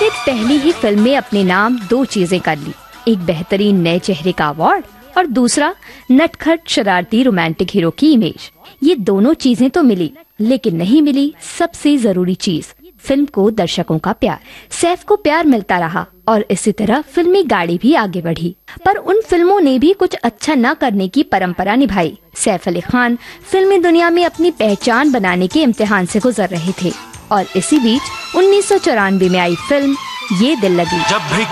ने पहली ही फिल्म में अपने नाम 2 चीजें कर ली, एक बेहतरीन नए चेहरे का अवार्ड और दूसरा नटखट शरारती रोमांटिक हीरो की इमेज। ये दोनों चीजें तो मिली, लेकिन नहीं मिली सबसे जरूरी चीज, फिल्म को दर्शकों का प्यार। सैफ को प्यार मिलता रहा और इसी तरह फिल्मी गाड़ी भी आगे बढ़ी, पर उन फिल्मों ने भी कुछ अच्छा न करने की परंपरा निभाई। सैफ अली खान फिल्मी दुनिया में अपनी पहचान बनाने के इम्तिहान से गुजर रहे थे और इसी बीच 1994 में आई फिल्म ये दिल लगी।